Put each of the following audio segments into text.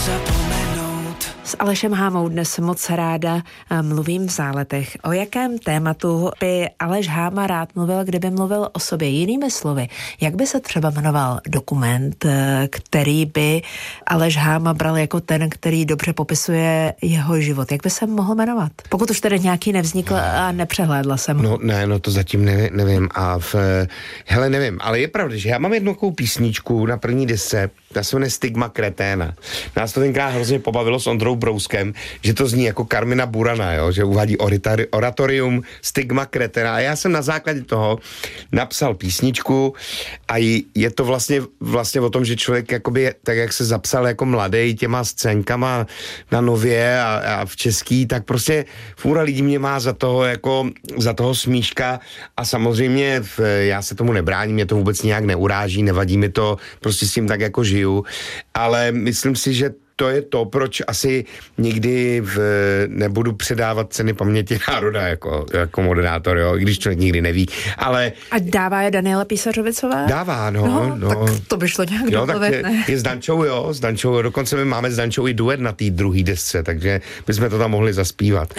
S Alešem Hámou dnes moc ráda mluvím v Záletech. O jakém tématu by Aleš Háma rád mluvil, kdyby mluvil o sobě? Jinými slovy, jak by se třeba jmenoval dokument, který by Aleš Háma bral jako ten, který dobře popisuje jeho život? Jak by se mohl jmenovat? Pokud už tedy nějaký nevznikl a nepřehlédla jsem. No to zatím nevím. Hele, nevím, ale je pravda, že já mám jednu takovou písničku na první desce, ta se jmenuje Stigma kreténa. Nás to tenkrát hrozně pobavilo s Ondrou Brouskem, že to zní jako Carmina Burana, jo? Že uvádí oratorium Stigma kreténa. A já jsem na základě toho napsal písničku a je to vlastně o tom, že člověk jakoby, tak jak se zapsal jako mladý těma scénkama na Nově a v Český, tak prostě fůra lidí mě má za toho smíška a samozřejmě já se tomu nebráním, mě to vůbec nějak neuráží, nevadí mi to, prostě s tím tak jako žiju, ale myslím si, že to je to, proč asi nikdy nebudu předávat ceny paměti národa jako moderátor, jo, i když člověk nikdy neví, ale... A dává je Daniela Písařovicová? Dává, no. Tak to by šlo nějak domluvit, ne? Je s Dančou, dokonce my máme s Dančou i duet na té druhé desce, takže bychom to tam mohli zaspívat.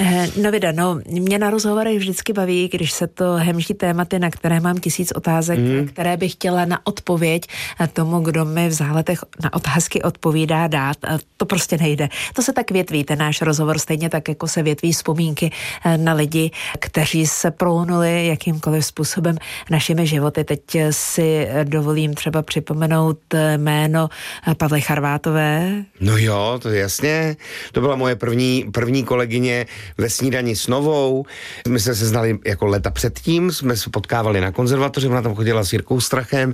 Mě na rozhovorech vždycky baví, když se to hemží tématy, na které mám 1000 otázek, které bych chtěla na odpověď tomu, kdo mi v Záletech na otázky odpovídá, dát. To prostě nejde. To se tak větví, ten náš rozhovor, stejně tak, jako se větví vzpomínky na lidi, kteří se prounuli jakýmkoliv způsobem našimi životy. Teď si dovolím třeba připomenout jméno Pavly Charvátové. No jo, to je jasně. To byla moje první kolegyně ve Snídani s Novou. My jsme se znali jako leta předtím, jsme se potkávali na konzervatoři, ona tam chodila s Jirkou Strachem.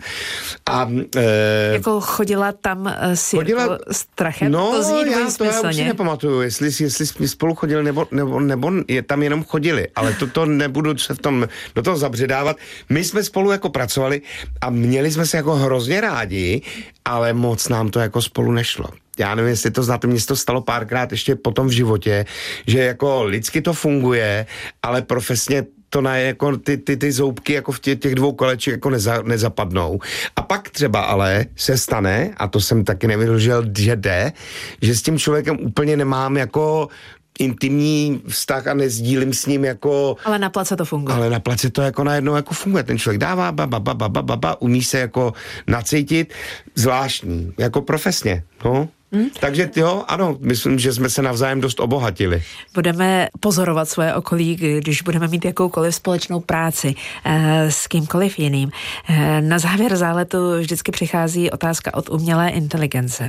Jako chodila tam s Jirkou Strachem? No, já už si nepamatuju, jestli jsme spolu chodili, nebo je tam jenom chodili, ale to nebudu se do toho zabředávat. My jsme spolu jako pracovali a měli jsme se jako hrozně rádi, ale moc nám to jako spolu nešlo. Já nevím, jestli to znáte, mně se to stalo párkrát ještě potom v životě, že jako lidsky to funguje, ale profesně to jako ty zoubky jako v těch dvou kolečích jako nezapadnou. A pak třeba ale se stane, a to jsem taky nevěděl, že s tím člověkem úplně nemám jako intimní vztah a nezdílím s ním jako... Ale na place to funguje. Ale na place to jako najednou jako funguje. Ten člověk dává umí se jako nacítit, zvláštní, jako profesně, no. Takže jo, ano, myslím, že jsme se navzájem dost obohatili. Budeme pozorovat svoje okolí, když budeme mít jakoukoliv společnou práci s kýmkoliv jiným. Na závěr záletu vždycky přichází otázka od umělé inteligence.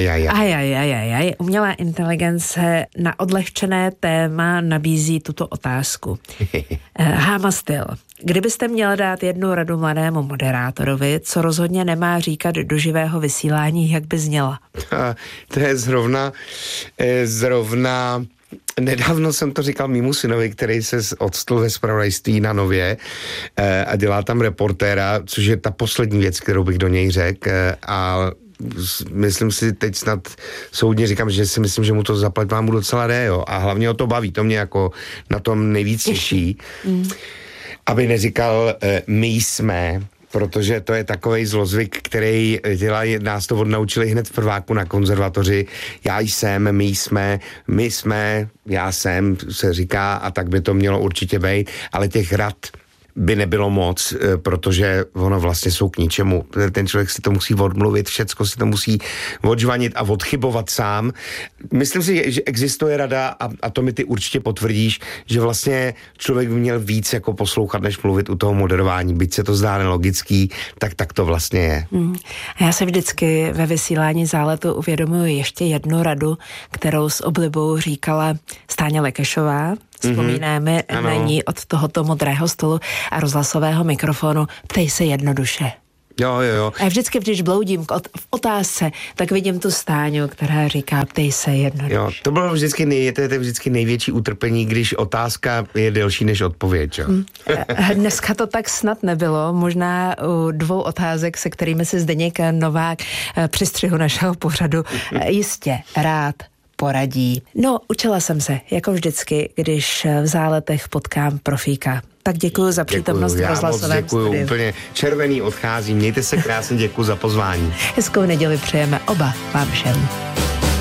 Umělá inteligence na odlehčené téma nabízí tuto otázku. Háma styl. Kdybyste měla dát jednu radu mladému moderátorovi, co rozhodně nemá říkat do živého vysílání, jak by zněla? To je zrovna nedávno jsem to říkal mému synovi, který se odstl ve zpravodajství na Nově a dělá tam reportéra, což je ta poslední věc, kterou bych do něj řekl, a myslím si, teď snad soudně říkám, že si myslím, že mu to zaplať vám docela jde, jo. A hlavně ho to baví, to mě jako na tom nejvíc těší. Aby neříkal my jsme, protože to je takovej zlozvyk, který nás to odnaučili hned v prváku na konzervatoři. Já jsem, my jsme, já jsem, se říká, a tak by to mělo určitě být, ale těch rad by nebylo moc, protože ono vlastně jsou k ničemu. Ten člověk si to musí odmluvit, všecko si to musí odžvanit a odchybovat sám. Myslím si, že existuje rada, a to mi ty určitě potvrdíš, že vlastně člověk by měl víc jako poslouchat, než mluvit u toho moderování. Byť se to zdá nelogický, tak to vlastně je. Já se vždycky ve vysílání záletu uvědomuji ještě jednu radu, kterou s oblibou říkala Stáňa Lekešová. Vzpomínáme na ní od tohoto modrého stolu a rozhlasového mikrofonu. Ptej se jednoduše. Jo. A vždycky, když bloudím v otázce, tak vidím tu Stáňu, která říká, ptej se jednoduše. Jo, to bylo vždycky, to je vždycky největší utrpení, když otázka je delší než odpověď. Jo. Dneska to tak snad nebylo. Možná u 2 otázek, se kterými se Zdeněk Novák při střihu našeho pořadu jistě rád poradí. No, učila jsem se, jako vždycky, když v Záletech potkám profíka. Tak děkuji za přítomnost v rozhlasovém studiu. Děkuji, úplně červený odchází. Mějte se krásně, děkuji za pozvání. Hezkou neděli přejeme oba vám všem.